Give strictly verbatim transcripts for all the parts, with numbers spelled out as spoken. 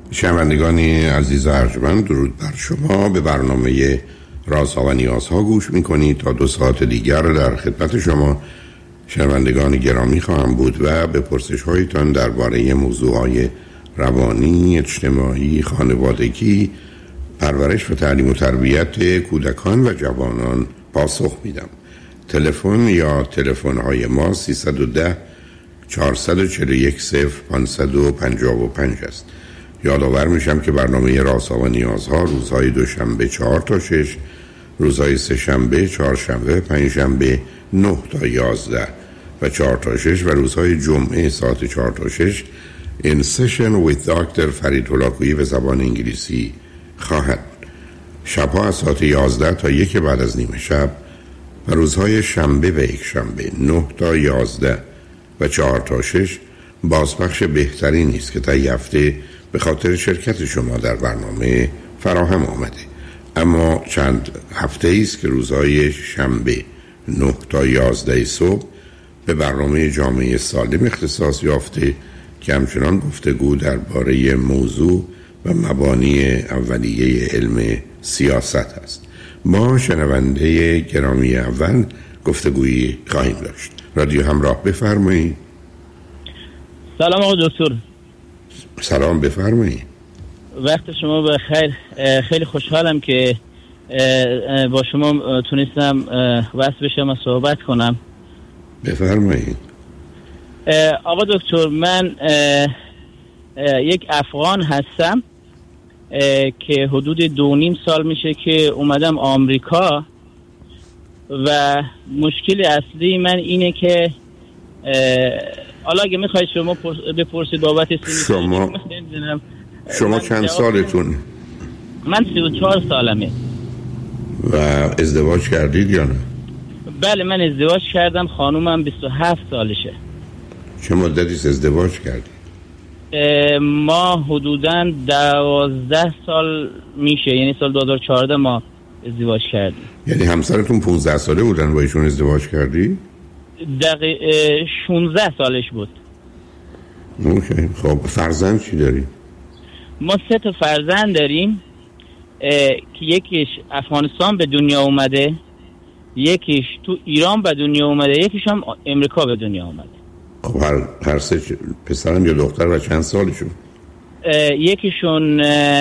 شنوندگان عزیز ارجمند، درود بر شما. به برنامه رازها و نیازها گوش میکنید. تا دو ساعت دیگر در خدمت شما شنوندگان گرامی خواهم بود و به پرسش هایتان درباره موضوعهای روانی، اجتماعی، خانوادگی، پرورش و تعلیم و تربیت کودکان و جوانان پاسخ میدم. تلفن یا تلفن های ما سیصد و ده چهارصد و چهل و یک صفر پانصد و پنجاه و پنج است. یادآور میشم که برنامه رازها و نیازها روزهای دوشنبه چهار تا شش، روزهای سه شنبه، چهار شنبه، پنج شنبه نه تا یازده و چهار تا شش و روزهای جمعه ساعت چهار تا شش این سشن with دکتر فرید هلاکویی به زبان انگلیسی خواهد. شبها از ساعت یازده تا یک بعد از نیمه شب و روزهای شنبه و یک شنبه نه تا یازده و چهار تا شش بازپخش بهتری نیست که تا یه هفته به خاطر شرکت شما در برنامه فراهم آمده. اما چند هفته ایست که روزهای شنبه نه تا یازده صبح به برنامه جامعه سالم اختصاص یافته که همچنان گفتگو درباره موضوع و مبانی اولیه علم سیاست است. ما شنونده گرامی اول گفتگویی خواهیم داشت. رادیو همراه، بفرمایید. سلام آقای دکتر. سلام، بفرمایید. وقت شما بخیر. خیلی خوشحالم که با شما تونستم وصل بشم و صحبت کنم. بفرمایید. آقا دکتر، من یک افغان هستم که حدود دو نیم سال میشه که اومدم آمریکا و مشکل اصلی من اینه که حالا اگه میخواید شما بپرسید بابت شما شما چند سالتون؟ من سی و چهار سالمه. و ازدواج کردید یا نه؟ بله، من ازدواج کردم. خانومم بیست و هفت سالشه. چه مدتی ازدواج کردید؟ ما حدوداً دوازده سال میشه، یعنی سال دو هزار و چهارده ما ازدواج کردیم. یعنی همسرتون پانزده ساله بودن با ایشون ازدواج کردی؟ دقیقه شانزده سالش بود. اوکی. خب فرزند چی داری؟ ما سه تا فرزند داریم که یکیش افغانستان به دنیا اومده، یکیش تو ایران به دنیا اومده، یکیش هم امریکا به دنیا اومده. خب هر هر سه پسرم یا دختر و چند سالشون؟ یکیشون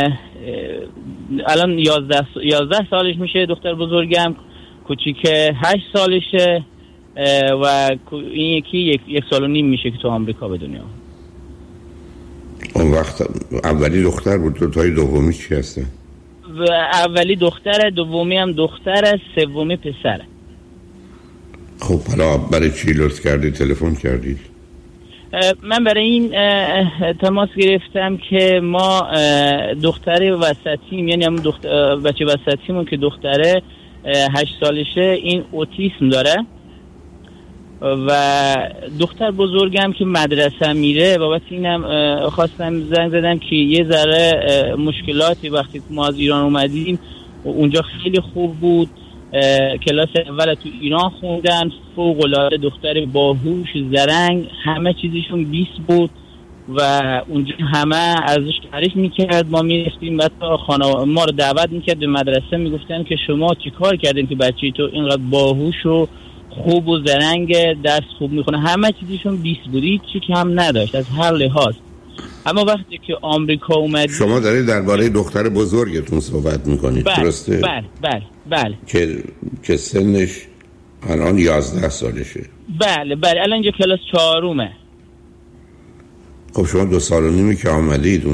الان یازده یازده سالش میشه، دختر بزرگم. کوچیکه هشت سالشه و این یکی یک, یک سال و نیم میشه که تو آمریکا به دنیا. اون وقت اولی دختر بود، تو تای دومی چی هسته؟ اولی دختره، دومی هم دختره، سومی پسره. خب حالا برای چی لطف کردی تلفن کردید؟ من برای این تماس گرفتم که ما دختر وسطیم، یعنی همون دختر بچه وسطیمون که دختره هشت سالشه، این اوتیسم داره و دختر بزرگم که مدرسه میره. بابت اینم خواستم زنگ زدم که یه ذره مشکلاتی وقتی ما از ایران اومدیم اونجا خیلی خوب بود. کلاس اول تو ایران خوندن، فوق العاده دختر باهوش، زرنگ، همه چیزشون بیست بود و اونجا همه ازش تعریف میکرد. ما میرفتیم بعد خانه ما رو دعوت میکرد به مدرسه، میگفتن که شما چی کار کردین که بچه تو اینقدر باهوش و خوب و زرنگ، درس خوب میخونه، همه چیزشون بیست بود، چی که هم نداشت از هر لحاظ. اما وقتی که آمریکا اومد، شما دارید درباره دختر بزرگتون صحبت میکنید، درسته؟ بله بله بله. که که سنش الان یازده سالشه. بله بله، الان اینجا کلاس چهارمه. خب شما دو سال و نیمی که آمدید